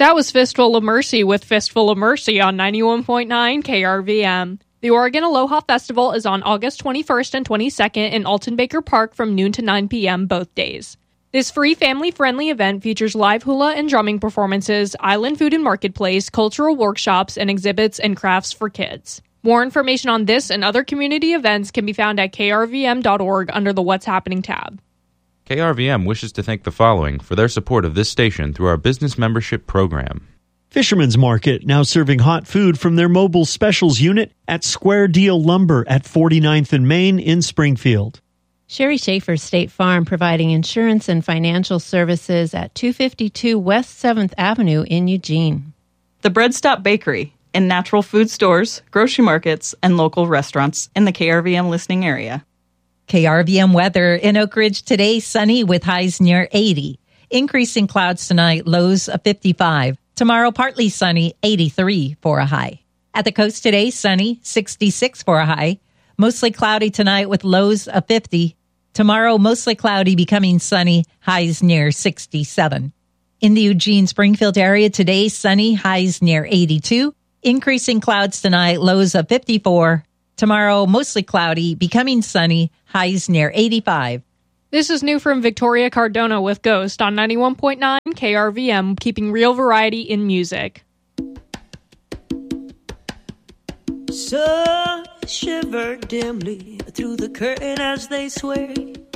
That was Fistful of Mercy with Fistful of Mercy on 91.9 KRVM. The Oregon Aloha Festival is on August 21st and 22nd in Alton Baker Park from noon to 9 p.m. both days. This free family-friendly event features live hula and drumming performances, island food and marketplace, cultural workshops, and exhibits and crafts for kids. More information on this and other community events can be found at krvm.org under the What's Happening tab. KRVM wishes to thank the following for their support of this station through our business membership program. Fisherman's Market, now serving hot food from their mobile specials unit at Square Deal Lumber at 49th and Main in Springfield. Sherry Schaefer State Farm, providing insurance and financial services at 252 West 7th Avenue in Eugene. The Bread Stop Bakery, in natural food stores, grocery markets, and local restaurants in the KRVM listening area. KRVM weather in Oak Ridge today, sunny with highs near 80. Increasing clouds tonight, lows of 55. Tomorrow, partly sunny, 83 for a high. At the coast today, sunny, 66 for a high. Mostly cloudy tonight with lows of 50. Tomorrow, mostly cloudy, becoming sunny, highs near 67. In the Eugene-Springfield area today, sunny, highs near 82. Increasing clouds tonight, lows of 54. Tomorrow, mostly cloudy, becoming sunny, highs near 85. This is new from Victoria Cardona with Ghost on 91.9 KRVM, keeping real variety in music. So shiver dimly through the curtain as they sway.